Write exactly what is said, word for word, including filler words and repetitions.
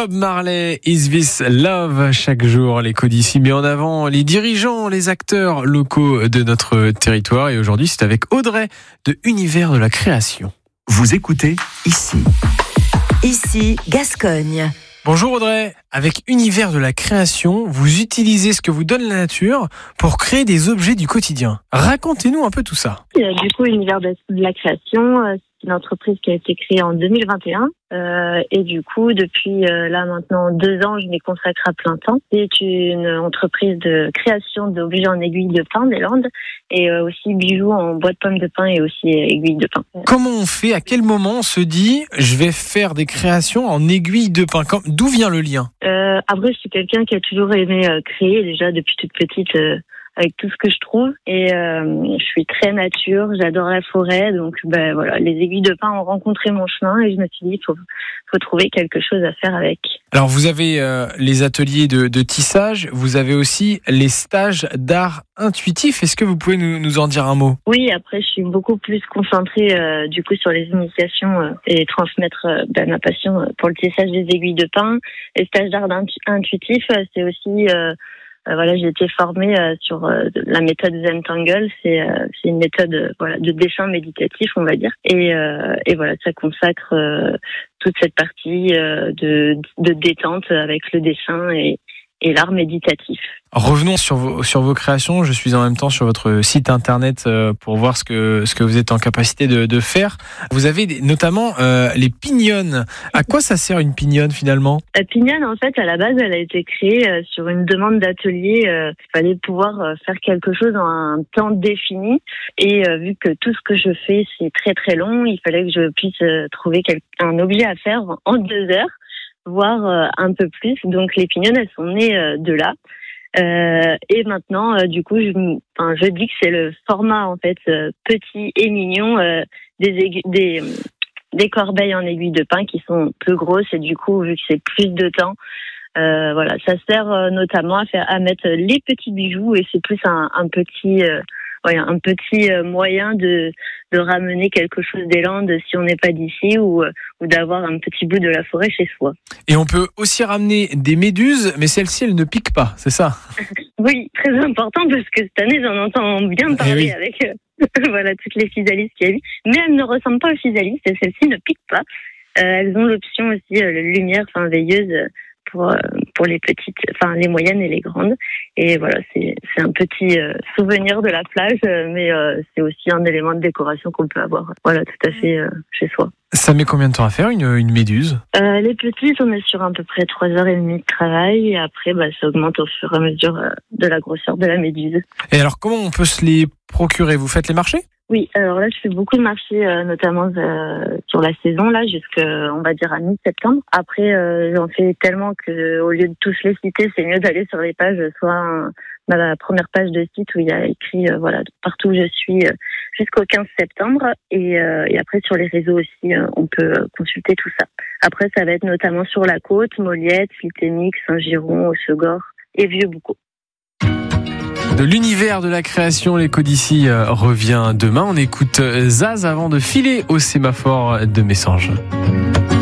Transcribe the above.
Bob Marley, Is This Love? Chaque jour, l'écho d'ici met en avant les dirigeants, les acteurs locaux de notre territoire. Et aujourd'hui, c'est avec Audrey de Univers de la Création. Vous écoutez ici. Ici, Gascogne. Bonjour Audrey, avec Univers de la Création, vous utilisez ce que vous donne la nature pour créer des objets du quotidien. Racontez-nous un peu tout ça. Du coup, Univers de la Création, c'est une entreprise qui a été créée en deux mille vingt et un. Euh, et du coup, depuis euh, là maintenant deux ans, je m'y consacre à plein temps. C'est une entreprise de création d'objets en aiguille de pin des Landes et euh, aussi bijoux en bois de pomme de pin et aussi aiguille de pin. Comment on fait? À quel moment on se dit je vais faire des créations en aiguille de pin? D'où vient le lien? euh, Après, je suis quelqu'un qui a toujours aimé euh, créer déjà depuis toute petite. Euh, avec tout ce que je trouve et euh, je suis très nature, j'adore la forêt, donc ben voilà, les aiguilles de pin ont rencontré mon chemin et je me suis dit il faut faut trouver quelque chose à faire avec. Alors vous avez euh, les ateliers de, de tissage, vous avez aussi les stages d'art intuitif. Est-ce que vous pouvez nous, nous en dire un mot? Oui, après je suis beaucoup plus concentrée euh, du coup sur les initiations euh, et transmettre euh, ben, ma passion euh, pour le tissage des aiguilles de pin. Les stages d'art intuitif, euh, c'est aussi euh, Euh, voilà, j'ai été formée euh, sur euh, la méthode Zentangle. C'est, euh, c'est une méthode euh, voilà de dessin méditatif, on va dire. Et, euh, et voilà, ça consacre euh, toute cette partie euh, de, de détente avec le dessin et, et l'art méditatif. Revenons sur vos, sur vos créations. Je suis en même temps sur votre site internet pour voir ce que, ce que vous êtes en capacité de, de faire. Vous avez des, notamment euh, les pignonnes. À quoi ça sert une pignonne finalement? La pignonne, en fait, à la base, elle a été créée euh, sur une demande d'atelier. Euh, il fallait pouvoir euh, faire quelque chose en un temps défini. Et euh, vu que tout ce que je fais, c'est très très long, il fallait que je puisse euh, trouver quel, un objet à faire en deux heures, voire euh, un peu plus. Donc les pignonnes, elles sont nées euh, de là. Euh, et maintenant, euh, du coup, je, enfin, je dis que c'est le format en fait euh, petit et mignon euh, des, aigu- des des corbeilles en aiguille de pin qui sont plus grosses et du coup, vu que c'est plus de temps, euh, voilà, ça sert euh, notamment à faire à mettre les petits bijoux et c'est plus un, un petit euh, ouais, un petit euh, moyen de de ramener quelque chose des Landes si on n'est pas d'ici ou euh, ou d'avoir un petit bout de la forêt chez soi. Et on peut aussi ramener des méduses, mais celles-ci, elles ne piquent pas, c'est ça? Oui, très important parce que cette année, j'en entends bien parler oui. avec euh, voilà toutes les physalistes qu'il y a eu. Mais elles ne ressemblent pas aux physalistes et celles-ci ne piquent pas. Euh, elles ont l'option aussi euh, lumière, enfin veilleuse euh, pour euh, pour les petites, enfin les moyennes et les grandes. Et voilà, c'est c'est un petit euh, souvenir de la plage, euh, mais euh, c'est aussi un élément de décoration qu'on peut avoir. Voilà, tout à fait euh, chez soi. Ça met combien de temps à faire une, une méduse? euh, Les petites, on est sur à peu près trois heures et demie de travail et après, bah, ça augmente au fur et à mesure euh, de la grosseur de la méduse. Et alors, comment on peut se les procurer? Vous faites les marchés? Oui, alors là, je fais beaucoup de marchés, euh, notamment euh, sur la saison, là, jusqu'à, on va dire, à mi-septembre. Après, euh, j'en fais tellement que, au lieu de tous les citer, c'est mieux d'aller sur les pages, soit un, bah, la première page de site où il y a écrit, euh, voilà, partout où je suis, euh, jusqu'au quinze septembre. Et, euh, et après, sur les réseaux aussi, euh, on peut consulter tout ça. Après, ça va être notamment sur la côte, Moliette, Filténique, Saint-Giron, Hossegor et Vieux-Boucau. De l'univers de la création, l'écho d'ici revient demain. On écoute Zaz avant de filer au sémaphore de Messanges.